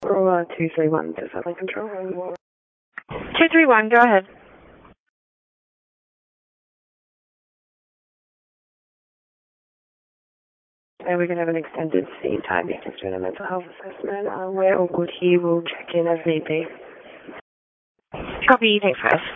Aurora 231 to Southern Control. 231, go ahead. And we're going to have an extended scene time. He's just doing a mental health assessment. We're all good here. We'll check in as need be. Copy, thanks guys.